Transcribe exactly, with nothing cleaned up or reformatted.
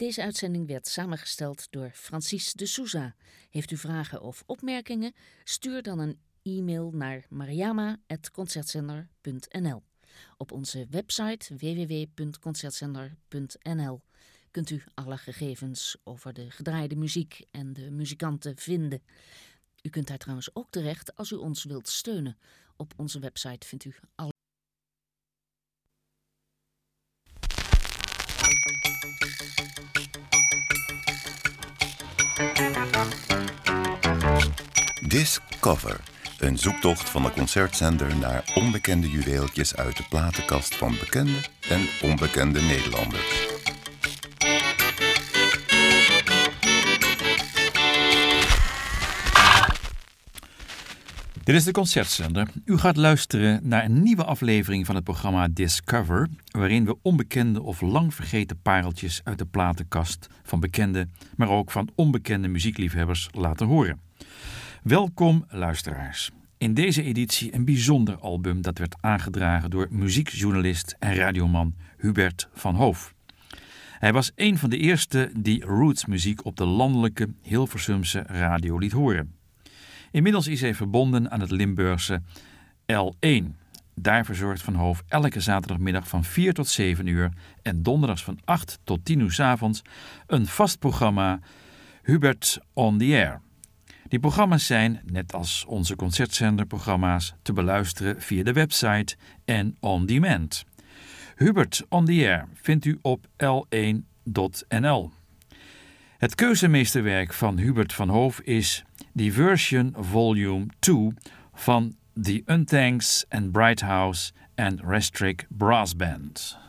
Deze uitzending werd samengesteld door Francis de Souza. Heeft u vragen of opmerkingen? Stuur dan een e-mail naar mariama apenstaartje concertzender punt n l. Op onze website w w w punt concertzender punt n l kunt u alle gegevens over de gedraaide muziek en de muzikanten vinden. U kunt daar trouwens ook terecht als u ons wilt steunen. Op onze website vindt u alle. Discover, een zoektocht van de concertzender naar onbekende juweeltjes uit de platenkast van bekende en onbekende Nederlanders. Dit is de Concertzender. U gaat luisteren naar een nieuwe aflevering van het programma Discover, waarin we onbekende of lang vergeten pareltjes uit de platenkast van bekende, maar ook van onbekende muziekliefhebbers laten horen. Welkom luisteraars. In deze editie een bijzonder album dat werd aangedragen door muziekjournalist en radioman Hubert van Hoof. Hij was een van de eerste die rootsmuziek op de landelijke Hilversumse radio liet horen. Inmiddels is hij verbonden aan het Limburgse L één. Daar verzorgt Van Hoof elke zaterdagmiddag van vier tot zeven uur en donderdags van acht tot tien uur 's avonds een vast programma Hubert on the Air. Die programma's zijn, net als onze concertzenderprogramma's, te beluisteren via de website en on demand. Hubert on the Air vindt u op l één punt n l. Het keuzemeesterwerk van Hubert van Hoof is Diversion Volume twee van The Unthanks and Bright House and Restrict Brass Band.